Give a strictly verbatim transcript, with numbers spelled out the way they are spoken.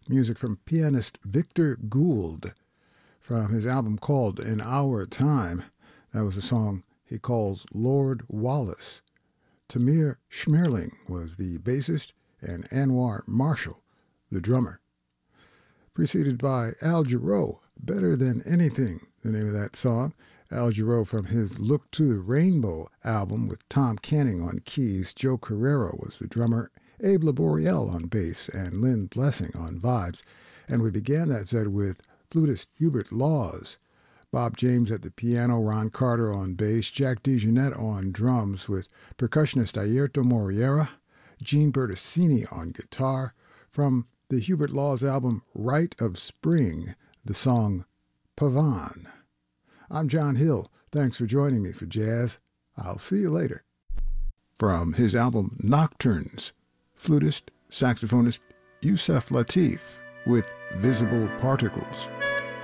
music from pianist Victor Gould from his album called In Our Time. That was a song he calls Lord Wallace. Tamir Schmerling was the bassist and Anwar Marshall, the drummer. Preceded by Al Jarreau, Better Than Anything, the name of that song. Al Jarreau from his Look to the Rainbow album with Tom Canning on keys. Joe Carrero was the drummer, Abe Laboriel on bass, and Lynn Blessing on vibes. And we began that set with flutist Hubert Laws, Bob James at the piano, Ron Carter on bass, Jack DeJohnette on drums with percussionist Airto Moreira, Gene Bertocini on guitar. From the Hubert Laws album Rite of Spring, the song Pavan. I'm John Hill. Thanks for joining me for Jazz. I'll see you later. From his album Nocturnes, flutist, saxophonist Yusef Lateef with Visible Particles.